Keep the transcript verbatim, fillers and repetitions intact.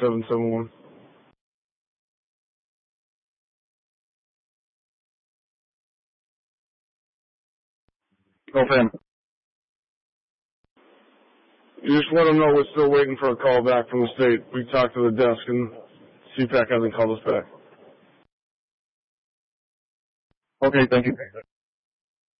seven seven one. Go for him. You just let them know we're still waiting for a call back from the state. We talked to the desk and C PAC hasn't called us back. Okay, thank you.